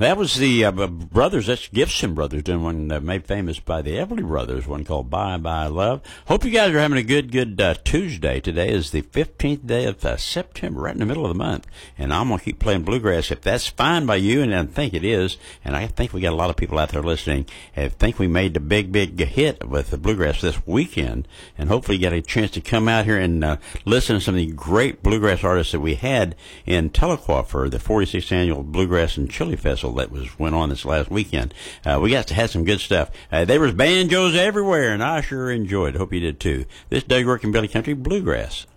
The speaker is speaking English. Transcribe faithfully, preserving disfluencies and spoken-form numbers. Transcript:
That was the uh, brothers, that's Gibson Brothers, doing one uh, made famous by the Everly Brothers, one called Bye Bye Love. Hope you guys are having a good, good uh, Tuesday. Today is the fifteenth day of uh, September, right in the middle of the month. And I'm going to keep playing bluegrass if that's fine by you, and I think it is. And I think we got a lot of people out there listening. I think we made the big, big hit with the bluegrass this weekend. And hopefully you get a chance to come out here and uh, listen to some of the great bluegrass artists that we had in Tahlequah for the forty-sixth Annual Bluegrass and Chili Festival that was went on this last weekend. Uh, we got to have some good stuff. Uh, there was banjos everywhere, and I sure enjoyed it. Hope you did too. This is Doug York and Billy Country Bluegrass.